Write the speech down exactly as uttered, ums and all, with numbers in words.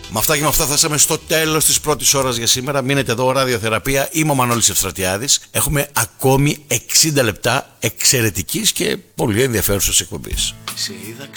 Με αυτά και με αυτά φτάσαμε στο τέλος της πρώτης ώρας για σήμερα. Μείνετε εδώ, ραδιοθεραπεία. Είμαι ο Μανώλης Ευστρατιάδης. Έχουμε ακόμη εξήντα λεπτά εξαιρετικής και πολύ ενδιαφέρουσας εκπομπής. Σε είδα